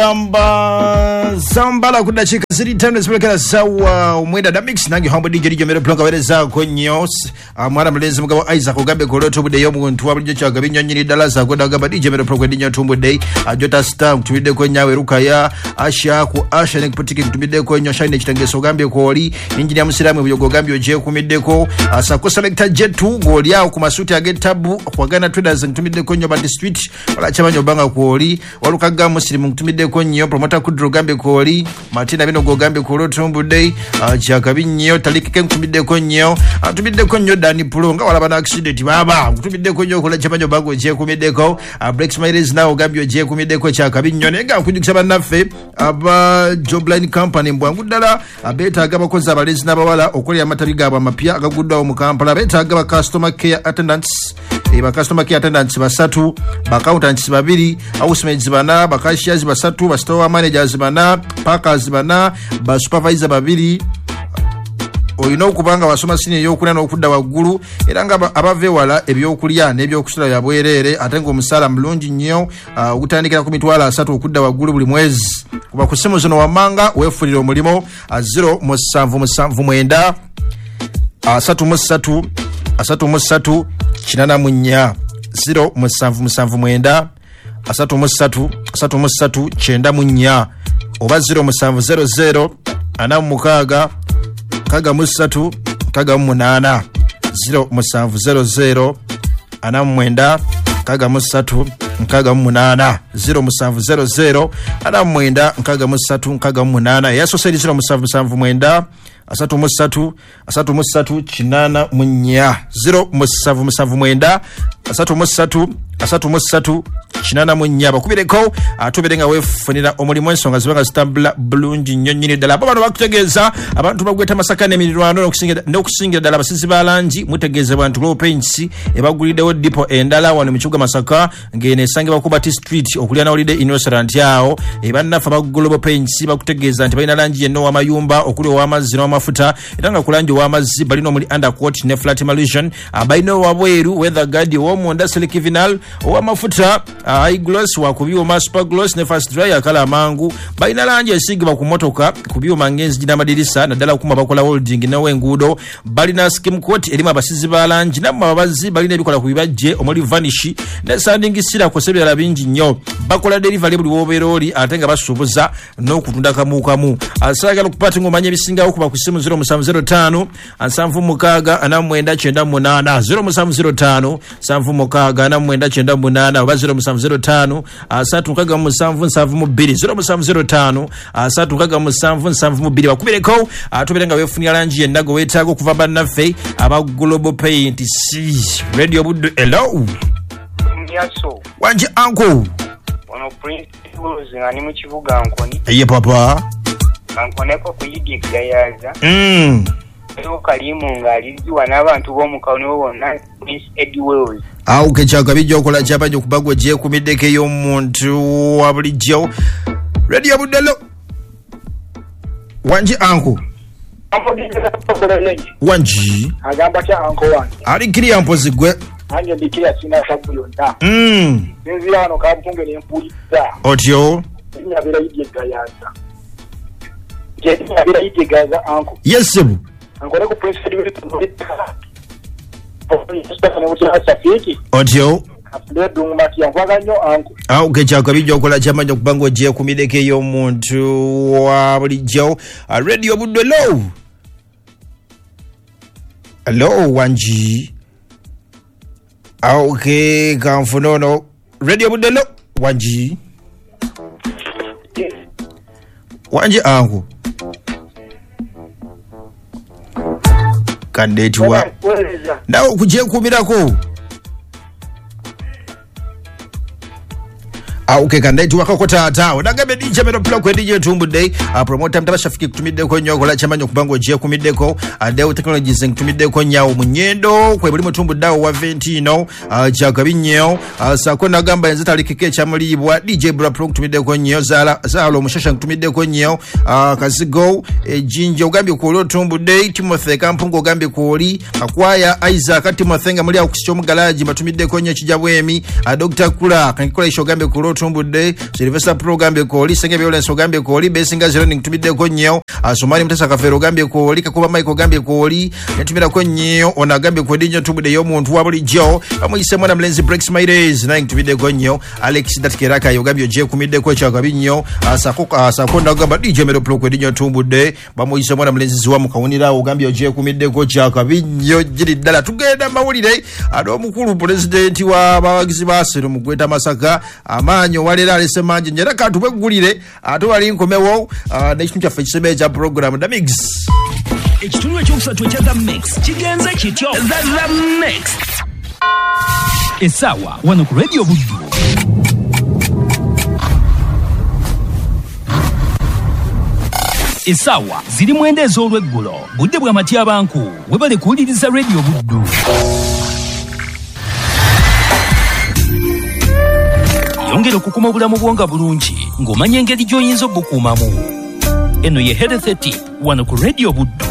Zambala kudachika ziri tano zipelekera sawa umwenda da mix nangi hambo DJ Jomero plonga wereza ko nyos mwana mlezi mugabo Isaac Ogambe Koloto bude yo muntu wabulije chagabi nyonyiri dala za goda gaba DJ Jomero plonga dinyo tumbo day Jota Star tumide ko nyawe rukaya Asha ku Asha ne kuputike tumide ko nyosha ne chitengeso Ogambe ko oli engineer musiramu byo Ogambe oje kumide ko asako selector Jet2 goli yao ku masuti age tabu kwa Ghana Traders tumide ko nyoba district wala chabanyo banga ko oli walukaga musirimu tumide ko nyo promoter Kudro Gambe ko oli Martina bino go Gambe ko tumbo day chakabi nyo talikike tumide ko nyo tumide ko nyo Dani Pulonga wala bana accident baba tumide ko nyo kola chabanyo bango je kumide ko breaks miles now Ogambe oje kumide ko chakabi nyo nenga kujukisa banafe aba Jobline company mbwangu dala abeta agaba koza abalezi n'abawala okolya amatabi gaabwe amapya agaguddawo mu Kampala beta agaba customer care attendants customer care attendants basatu accountants babiri housemaids bana cashiers basatu store managers bana packers bana supervisor babiri oyina okubanga basoma sini yokulya n'okudda waggulu era nga abave wala ebyokulya n'ebyokusula yabwerere ate ng'omusala mulungi nnyo okutandikira ku mitwalo 3 okudda waggulu buli mwezi kuba ku simu zino wamanga weefulira omulimo 077 33 33 94 077 33 94 oba 0700 46 kaga musatu kaga munana 0700 anamwenda kaga musatu kaga munana 0700 anamwenda kaga musatu kaga munana yaso sedi 0777 asatu chinana munya 0777 asatu chinana munya bakubireko atuberenga wefunira omulimo ensonga zibanga zitambula bulungi nnyonyini dala abantu bakutegeza abantu bagweta masakane emirwano n'okusingira dala abasizi balangi mutegeze abantu Global Paints ebagulidewo dipo endala wano mu kibuga Masaka ngene sange bakubati street okulya na holiday innocent yao ebannafa ba Global Paints bakutegeza nti balina langi yenno wa mayumba okuli wa mazzi n'amafuta etanga kulangi wa mazzi balina omuli undercoat ne flat emulsion abalina wabweru weather guard wo munda silikivinal wa mafuta eye gloss wa kubyuma super gloss ne fast dry akala mangu balina langi esigibwa ku motoka kubyuma ngenzi jina madirisa nadala kuma bakola holding nawe ngudo balina skim coat elima abasizi balangi namma ababazi balina ebikola ku bibajje omuli vanish ne sanding sira ko sebera bingi nnyo bakola delivery buli woberoli atenga basubuza n'okutunda kamukamu asagala kupata ngomanye bisinga okuba ku simu 0705 ansanvu mukaga anamwenda 98 0705 sanvu mukaga anamwenda 98 oba 0705 asatu kaga musanvu nsanvu mu 2 0705 asatu kaga musanvu nsanvu mu 2 bakubireko atuberenga wefunia langi yennago wetaago kuva bannaffe aba Global Paint Radio Buddo hello Yaso wanje uncle ono Prince ngani mu kibuga nkoni ye papa ankoneko kuyiga yaza ero kalimu ngaliziwa n'abantu b'omukawuni wonna Prince Edwells kechaka bijja okola kyabajja kubagwa je kumideke y'omuntu wabulijjo Radio Budelo wanji anko wanji agamba kya anko wange ali kiriya mpozi gwe anje dikira sina sabu yonna nzira ano kabutunge n'empulizza otyo nyabira yidye gaza anko yesebu ankore ku Prince Edwells otyo ndedumati yankwaga nnyo anko kechaka bijja okola kyamanja kubanga oje kumideke y'omuntu wa bulijjo Radio Budelo hello wanji kanfunono Radio Budelo wanji anko kandetiwa nawe kuje kumirako kandeti wakakota onagambe DJ Mero plug kwa DJ Tumbuday promoter mtabashafiki kutumide ko nyokola chamanyo kubango je kumideko Deo Technologies kutumide ko nyawo munyendo kwa buli mutumbudawo wa Ventino chakabinyo sakona gamba enzita likike chamulibwa DJ Bra Pro kutumide ko nyo zalo mushasha kutumide ko nyo kazigo jinjo gambi ko Tumbuday Timothy Kampungo gambi ko oli akwaya Isaac Timothy ngamuli akusicho mugalaji matumide ko nyo kijabwemi Dr. Kula kanikola isho gambi ko tumbudde Sylvester Pro gambye koli Senge Violence gambye koli Besinga Zeroning tumidde ko nnyo Asomali Mutesa Kafero gambye koli Kakuba Michael gambye koli netumira ko nnyo ona gambye ko dinyo tumbudde yo muntu wa bulijjo amuyise mwana Mlenzi Breaks My Days na tumidde ko nnyo Alex Datkiraka yo gambye je kumidde ko chagabinyo asakonda gamba DJ Mero Pro ko dinyo tumbudde bamuyise mwana Mlenzi ziwa mukawunira ogambye je kumidde ko chagabinyo jiri dala tugenda mawulire ado mukulu president wa bawagizi basero mugweta Masaka amanyo walera alese manje njera kantu begulire ate wali nkomewo nekitu kyaffe kisebeja program da mix ekitundu ekyokusatu ekya mix kigenze kityo the mix esawa wano ku radio Buddu esawa ziri mwende ez'olweggulo budde bwa matyabanku webale kuwuliriza radio Buddu yongera okukuma obulamu bwonga bulungi ng'omanya engeri gy'oyinza obukuumamu eno ye health tip wano ku radio Buddu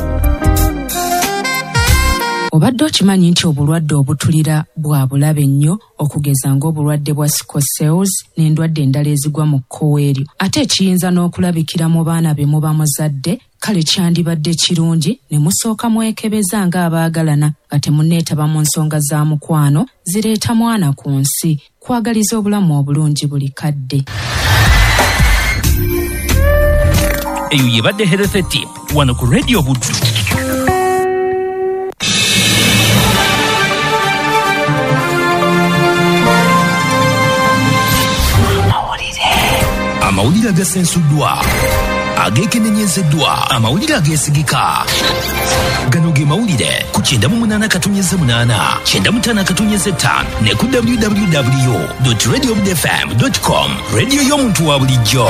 obadde okimanyi nti obulwadde obutulira bwa bulabe nnyo okugeza ng'obulwadde bwa sickle cells n'endwadde endala ezigwa mu kkowe eryo ate ekiyinza n'okulabikira mu baana be muba muzadde kale kyandibadde kirungi ne musooka mwekebeza ng'abaagalana nga temunneetaba mu nsonga za mukwano zireeta mwana ku nsi kwagaliza obulamu obulungi buli kadde eyo yebadde health tip wano ku radio Buddu amawulire agasensuddwa agekenenyezeddwa amawulire ageesigika gano ge mawulire ku 98.8 95.5 ne ku www.radiobudfm.com radio y'omuntu wa bulijjo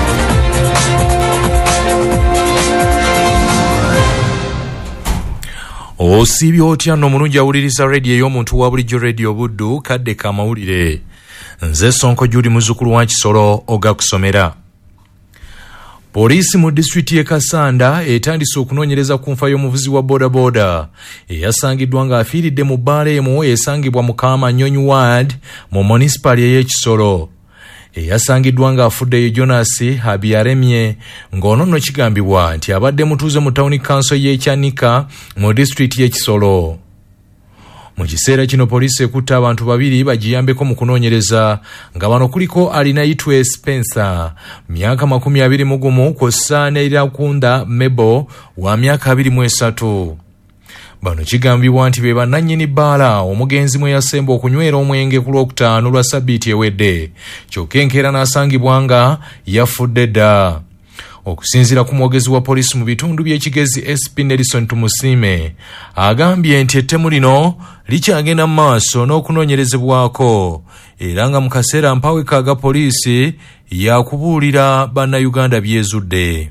osiibye otya nno omulungi awuliriza radio y'omuntu wa bulijjo radio Buddu kadde ka mawulire nze Sonko Judi muzukulu wa Kisoro ogakusomera. Polisi mu district ye Kasanda etandise okunoonyereza ku nfa y'omuvuzi wa bodaboda eyasangiddwa ng'afiiridde mu bbaala emu esangibwa mu Kaamanyonyi Ward mu municipality y'e Kisoro. Eyasangiddwa ng'afudde ye Jonas Habiyaremye ng'ono nno kigambibwa nti abadde mutuuze mu town council y'e Kyanika mu district y'e Kisoro. Mu kiseera kino polisi ekutta abantu babiri bagiyambeko mu kunoonyereza nga bano kuliko alina Itwe Spencer myaka 21 kw'ossa ne Irakunda Mebo wa myaka 23. Bano kigambibwa nti be bannannyini bbaala omugenzi mwe yasemba okunywera omwenge ku Lwokutaano lwa Ssabbiiti ewedde kyokka enkeera n'asangibwa nga yafudde dda. Okusinziira ku mwogezi wa polisi mu bitundu by'ekigezi SP Nelson Tumusiime agambye nti ettemu lino likyagenda mu maaso n'okunoonyerezebwako era nga mu kaseera mpawe kaaga polisi yakubuulira bannayuganda byezudde.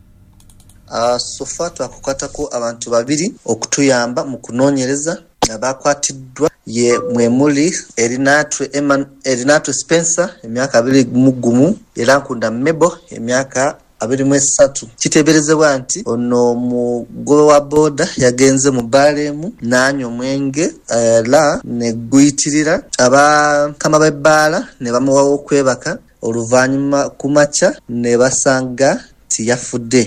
Sofa twakukwatako abantu babiri okutuyamba mu kunoonyereza abakwatiddwa ye mwemuli Erinatwe Spencer emyaka 21 Irakunda Mebo emyaka 23. Kiteeberezebwa nti ono omugobe wa boda yagenze mu bbalemu n'anywa omwenge la ne guyitirira abakama b'ebbaala ne bamuwa okwebaka oluvannyuma ku makya ne basanga nti yafudde.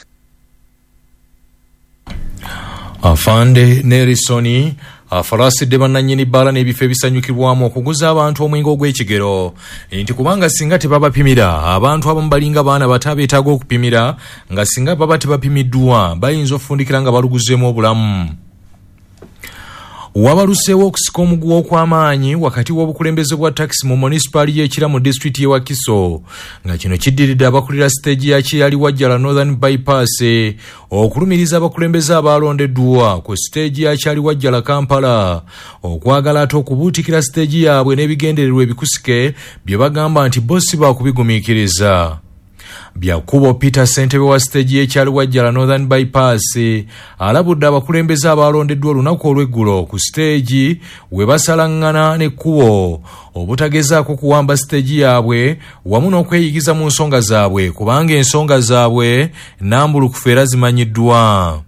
Afande Nerisoni afalasidde bannannyini bbaala n'ebifo ebisanyukirwamu okuguza abantu omwenge ogw'ekigero nti kubanga singa tebabapimira abantu abamu balinga baana bato abeetaaga okupimira nga singa baba tebapimiddwa bayinza okufundikira nga baluguzeemu obulamu. Wabaluseewo okusika omuguwa okw'amaanyi wakati w'obukulembeze bwa taxi mu municipality y'Ekira mu district y'e Wakiso nga kino kiddiridde abakulira stage ya Kiryali Wajjala Northern Bypass okulumiriza abakulembeze abalondeddwa ku stage ya Kiryali Wajjala Kampala okwagala ate okubuutikira stage yaabwe n'ebigendererwa ebikusike bye bagamba nti bossi baakubigumiikiriza. Byakubo Peter Ssentebe wa stage y'Ekyali Wajjala Northern Bypass alabudde abakulembeze abalondeddwa olunaku olw'eggulo ku stage we basalaŋŋana n'ekkubo obutagezaako kuwamba stage yaabwe wamu n'okweyigiza mu nsonga zaabwe kubanga ensonga zaabwe nnambulukufu era zimanyiddwa.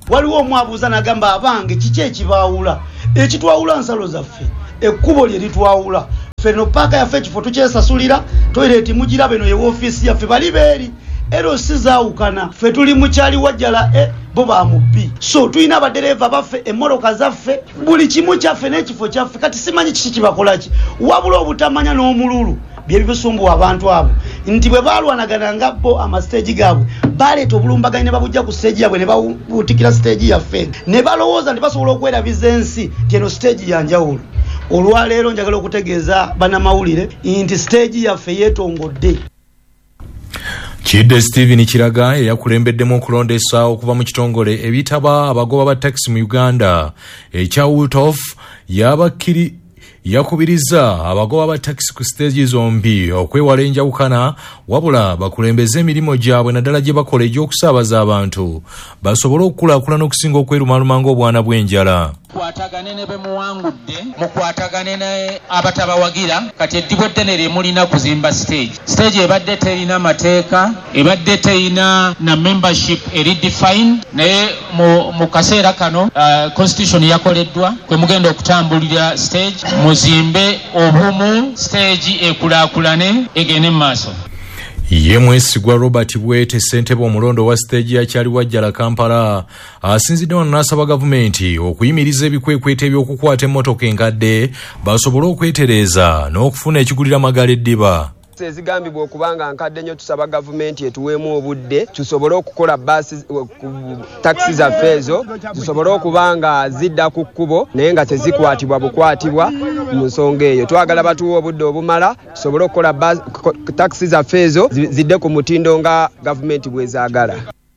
waliwo omwabuuza n'agamba abange kiki ekibaawula ekitwawula nsalo zaffe ekkubo lye litwawula feno paaka yaffe ekifo tukyesasulira toilet mugira beno ye woofiisi yaffe bali beeri ero sizaawukana ffe tuli mukyali wajjala bo bamubbi so tulina abadereeva baffe emmoloka zaffe buli kimu kyaffe n'ekifo kyaffe kati simanyi kiki kibakolaki wabula obutamanya n'omululu byebibisumbuwa abantu abo nti bwe balwanagana nga bo amasiteegi gaabwe baleeta obulumbaganyi ne babujja ku siteegi yabwe ne babuutikira siteegi yaffe ne balowooza nti basobola okwerabiza ensi nti eno siteegi yanjawulo olwaleero njagala okutegeeza bannamawulire nti siteegi yaffe yeetongodde. Kidde Steven Kiraga yakulembeddemu okulondesa okuva mu kitongole ebitaba abagoba ba taxi mu Uganda ekya Wootoff yakubiriza abagoba ba taxi ku stage zombi okwewala enjawukana wabula bakulembeze emirimu gyabwe naddala gye bakola egy'okusaabaza abantu basobole okukulaakulana okusinga okwerumaluma ng'obwana bw'enjala. Kwatagane ne bemuwangudde mukwatagane ne abatabawagira kati eddibu eddene lye mulina kuzimba stage ebadde terina mateeka ebadde terina na membership eridefine naye mu kaseera kano constitution yakoleddwa kwe mugenda okutambulira stage muzimbe obumu stage ekulaakulane egende mu maaso. Ye mwesigwa Robert Bwete ssentebe omulondo wa stage ya Kyali Wajjala Kampala asinziddwa n'asaba gavumenti okuyimiriza ebikwekweta eby'okukwata emmotoka enkadde basobole okwetereeza n'okufuna ekigulira magala eddiba. Ezigambibwa okubanga nkadde nnyo tusaba gavumenti etuweemu obudde tusobole okukola basi taxi zaffe ezo zisobole okubanga zidda ku kkubo naye nga tezikwatibwa bukwatibwa mu nsonga eyo twagala batuwa obudde obumala tusobole okukola taxi zaffe ezo zidde ku mutindo nga gavumenti bwezaagala.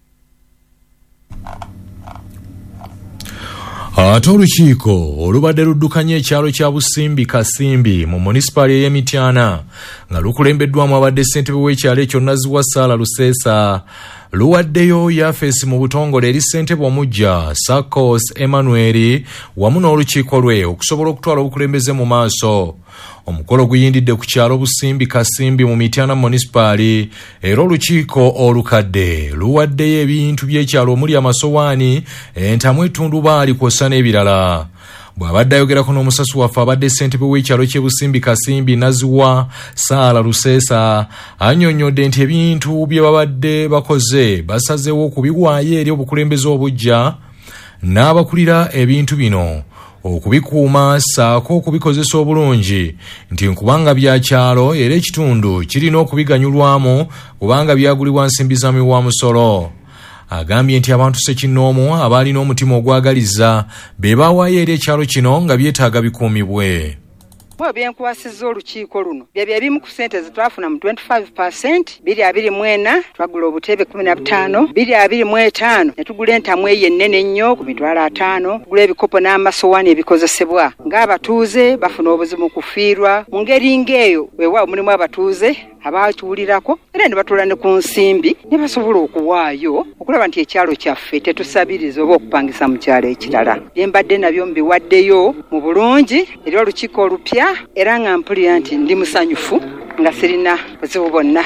Ate olukiiko olubadde luddukanya ekyalo kya Busimbi Kasimbi mu munisipali ey'Emityana nga lukulembeddwamu abadde ssentebe w'ekyalo ekyo Naziwa Saala Luseesa luwaddeyo yafeesi mu butongole eri ssentebe omuggya Sakos Emmanuel wamu n'olukiiko lwe okusobola okutwala obukulembeze mu maaso. Omukolo guyindidde ku kyalo Busimbi Kasimbi mu Mityana munisipaali era olukiiko olukadde luwaddeyo ebintu by'ekyalo omuli amasowaani entamu ettundubaali kw'ossa n'ebirala. Bw'abadde ayogerako n'omusasi waffe abadde ssentebe w'ekyalo ky'e Busimbi Kasimbi Naziwa Saala Luseesa annyonnyodde nti ebintu bye babadde bakoze basazeewo okubiwaayo eri obukulembeze obuggya n'abakulira ebintu bino okubikuuma saako okubikozesa obulungi nti nkubanga byakyalo era ekitundu kirina okubiganyulwamu kubanga byagulibwa nsimbi za miwa musolo. Agambye nti abantu ssekinnoomu abaalina omutima ogwagaliza be baawaayo eri ekyalo kino nga byetaaga bikuumibwe. Byenkwasizza olukiiko luno byebyo ebimu ku ssente zetwafuna mu 25%, 224 twagula obutebe 15, 225 ne tugula entamu eyo ennene ennyo ku mitwalo 5, tugula ebikopo n'amasowaani ebikozesebwa ng'abatuuze bafuna obuzibu kufiirwa mu ngeri ng'eyo weewaawo mulimu abatuuze abakiwulirako era ne batuula ne ku nsimbi ne basobola okuwaayo okulaba nti ekyalo kyaffe tetusabiriza oba okupangisa mu kyalo ekirala. Bye mbadde nabyo mbiwaddeyo mu bulungi eri olukiiko olupya era nga mpulira nti ndi musanyufu nga sirina buzibu bwonna.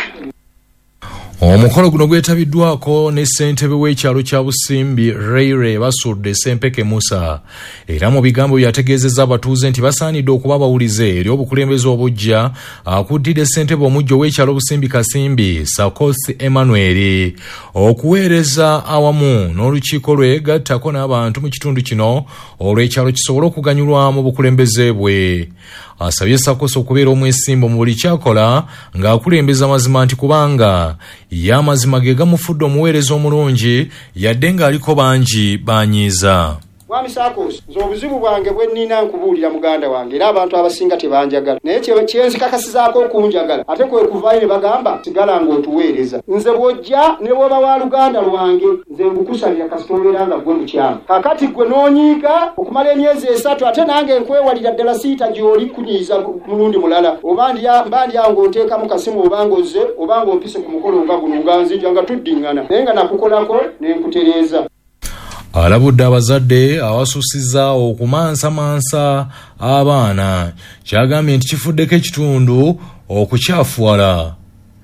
Omukolo guno gwetabiddwako ne ssentebe w'ekyalo kya Busimbi Reire Basudde Sempeke Musa era mu bigambo byategeezezza abatuuze nti basaanidde okuba bawulize eri obukulembeze obuggya akuddidde ssentebe omujja w'ekyalo Busimbi Kasimbi Sakosi Emmanuel okuweereza awamu n'olukiiko lwe gattako n'abantu mu kitundu kino olw'ekyalo kisobole okuganyulwamu obukulembeze bwe. Asabye Sakosi okubeera omwesimbu mu buli kyakola ng'akulembeza mazima nti kubanga y'amazima ge gamufudde omuweereza omulungi yadde ng'aliko bangi banyiiza. Mwami Sakos, nze obuzibu bwange bwe nnina nkubuulira muganda wange era abantu abasinga tebanjagala naye kyenzikakasizaako okunjagala ate kwe kuvaayo ne bagamba sigala ng'otuweereza. Nze bw'ojja ne bw'oba wa luganda lwange nze ngukusabira kasita obeera nga gwe mukyama. Kakati gwe n'onyiiga okumala emyezi 3 ate nange nkwewalira ddala siita gy'oli kunyiiza mulundi mulala oba mba ndyange onteekamu kasimu oba ng'ozze oba ng'ompise ku mukolo nga guno nga nzija nga tuddiŋŋana naye nga nakukolako ne nkutereeza. Alabudde abazadde awasusiza okumansamansa abaana kyagambye nti kifuddeko ekitundu okukyafuwala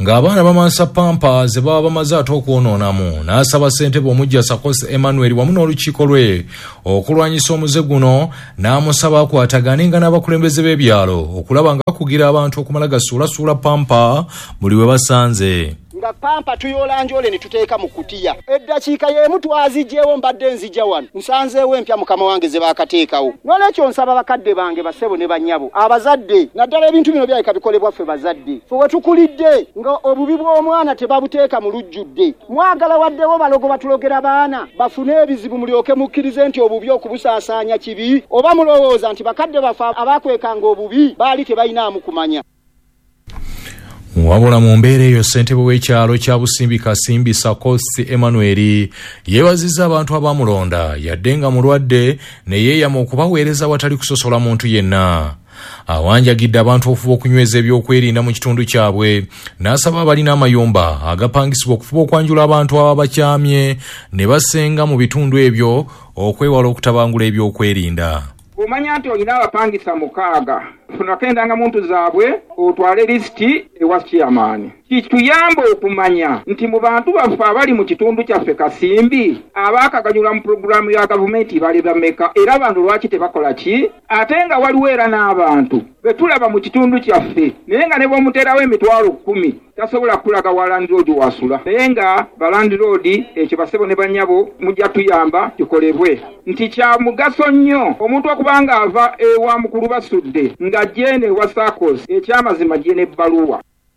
ng'abaana bamansa pampa ze baba bamaze ate okwononamu. N'asaba ssentebe omujja Sakosi Emmanuel wamu n'olukiiko lwe okulwanyisa omuze guno, n'amusaba akwataganenga n'abakulembeze b'ebyalo okulaba nga bakugira abantu okumala gasuulasuula pampa buli we basanze. Nga pampa tuyola njole ne tuteeka mu kutiya. Eddakiika y'emu twazijjeewo mbadde nzijja wano. Nsanzeewo empya mukama wange ze baakateekawo. N'olwekyo nsaba bakadde bange basebo ne bannyabo. Abazadde naddala ebintu bino byaleka bikolebwa ffe bazadde. Ffe we tukulidde nga obubi bw'omwana tebabuteeka mu lujjudde. Mwagala waddewo balogo batulogera baana bafune ebizibu mulyoke mukkirize nti obubi okubusaasaanya kibi, oba mulowooza nti bakadde baffe abaakwekanga obubi baali tebayinaamu kumanya. Wabula mu mbeera eyo ssentebe w'ekyalo kya Busimbi Kasimbi Sakosi Emmanuel yeebazizza abantu abamulonda yadde nga mulwadde ne yeeyama okubaweereza watali kusosola muntu yenna. Awanjagidde abantu okufuba okunyweza ebyokwerinda mu kitundu kyabwe, n'asaba abalina amayumba agapangisibwa okufuba okwanjula abantu ababakyamye ne basenga mu bitundu ebyo okwewala okutabangula ebyokwerinda. Omanya nti olina abapangisa 6 funakendanga muntu zaabwe otwale lisiti ewa chairman. Kituyamba okumanya nti mu bantu baffe abali mu kitundu kyaffe Kasimbi abaakaganyula mu programu ya gavumenti bali bameka era abantu lwaki tebakola ki, ate nga waliwo era n'abantu betulaba mu kitundu kyaffe naye nga ne bw'omuteerawo emitwalo 10 tasobola kulaga wa landlord wasula, naye nga ba landlord ekyo basebo ne bannyabo mujja tuyamba kikolebwe nti kya mugaso nnyo omuntu okubanga ava ewa mukulu basudde nga jene wa SACCOS ekyamazima jene ebbaluwa.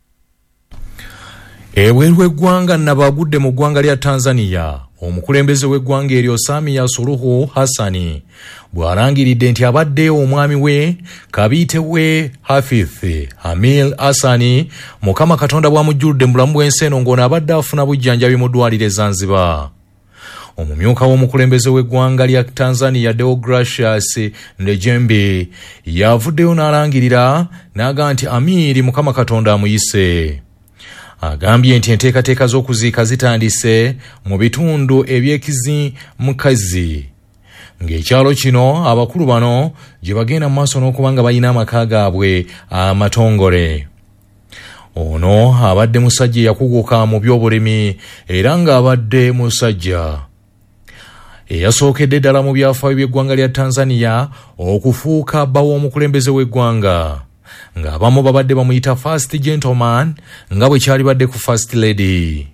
Ebweru w'eggwanga nabagudde mu ggwanga lya Tanzania omukulembeze w'eggwanga eryo Samia Suluhu Hassani bw'alangiridde nti abadde omwami we kabiite we Hafidh Amir Hassani Mukama Katonda bw'amujjuludde mu bulamu bw'ensi eno ng'ono abadde afuna bujjanjabi mu ddwaliro e Zanzibar. Omumyuka w'omukulembeze w'eggwanga lya Tanzania Deogracius Ndejembe yavuddeyo n'alangirira n'agamba nti Amir Mukama Katonda amuyise. Agambye nti enteekateeka z'okuziika zitandise mu bitundu eby'ekizimukazi ng'ekyalo kino abakulu bano gye bagenda mu maaso n'okuba nga balina amaka gaabwe amatongole. Ono abadde musajja eyakuguka mu by'obulimi era ng'abadde musajja eyasookedde ddala mu byafaayo by'eggwanga lya Tanzania okufuuka bba w'omukulembeze w'eggwanga, ng'abamu babadde bamuyita first gentleman nga bwe kyali badde ku first lady.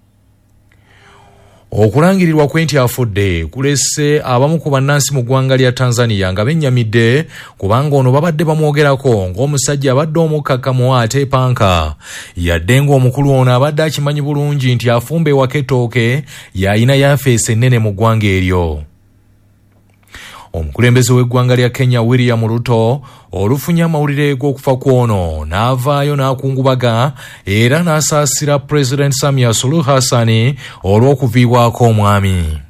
Okulangirirwa kwe nti afudde kulese abamu ku bannansi mu ggwanga lya Tanzania nga bennyamidde kubanga ono babadde bamwogerako ng'omusajja abadde omukkakkamu ate panka, yadde ng'omukulu ono abadde akimanyi bulungi nti afumba ewaka ettooke y'alina yafeesi ennene mu ggwanga eryo. Omukulembeze w'eggwanga lya Kenya William Ruto olufunye amawulire g'okufa kw'ono n'avaayo n'akungubaga era n'asaasira President Samia Suluhu Hassan olw'okuviibwako omwami.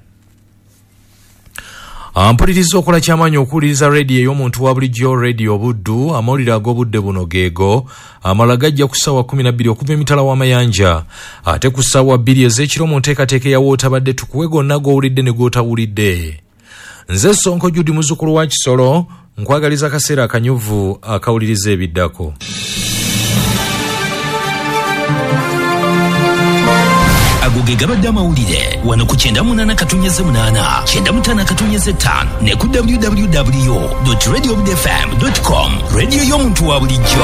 Ampuliriza okola ky'amanyi okuwuliriza rediyo ey'omuntu wa bulijjo rediyo Buddu. Amawulire ag'obudde buno geego amala gajja ku ssaawa 12 okuva emitala w'amayanja ate ku ssaawa 2 ez'ekiro mu nteekateeka eyawo otabadde tukuwe gonna g'owulidde ne g'otawulidde. Nze Sonko Judy muzzukulu wa Kisolo nkwagaliza akaseera akanyuvu akawuliriza ebiddako. Agoge gabadde amawulire wano ku 98.8 95 ne ku www.radiobudfm.com radio y'omuntu wa bulijjo.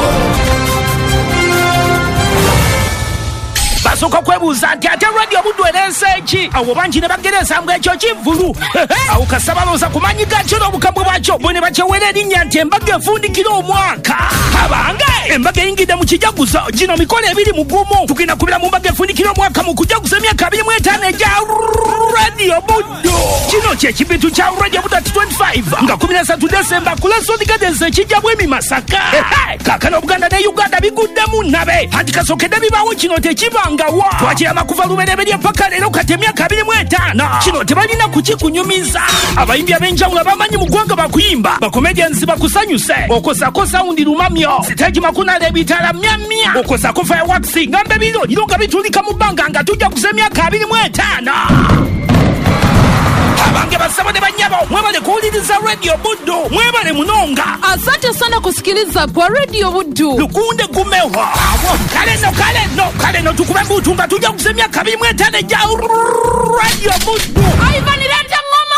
Basoka kwebuuza nti ate radio Buddu ereese ki? Awo bangi ne bagereza ngu ekyo kivulu. Awo kasabaloza kumanyi gakyo n'obukambwe bwakyo bwe ne bakyewera erinnya nti embaga efundikira omwaka. Abange embaga eyingidde mu kijaguzo gino mikolo 2 mu gumu. Tugenda kubira mu mbaga efundikira omwaka mu kujaguza emyaka 25 egya radio Buddu. Kino ky'ekibitu kya radio Buddu 25 nga 13 Desemba ku Lesodi Gardens ekijjamu Masaka. Kaakano Buganda ne Uganda biguddemu nabe anti kasookedde bibaawo kino tekibanga twakirama kuva lubereberye paka leero kati emyaka 25 kino tebalina kukikunyumiza. Abayimbi ab'enjawulo abamanyi mu ggwanga bakuyimba bakomedians bakusanyuse okosako saundi lumamyo stage makunale ebitala myamya okosako fireworks ngambe biro nga bitulika mu bbanga nga tujja kuza emyaka 25. Abange basaba ne banyabo mwebale ku kuwuliriza Radio Buddu. Mwebale munonga. Asante sana kusikiliza kwa Radio Buddu. Lukunde kumewa. Kale no tukube mbutu nga tujja kusemya 25 ja Radio Buddu. Ivan